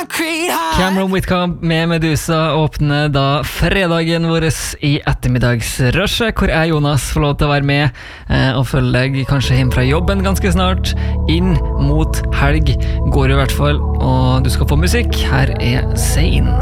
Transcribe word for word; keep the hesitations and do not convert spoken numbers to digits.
Cameron Whitcomb med Medusa åpner da fredagen vår i ettermiddagsrushet, hvor jeg, Jonas, får lov til å være med eh, og følge deg kanskje hjem fra jobben ganske snart. Inn mot helg går det i hvert fall, og du skal få musikk. Her er Zayn.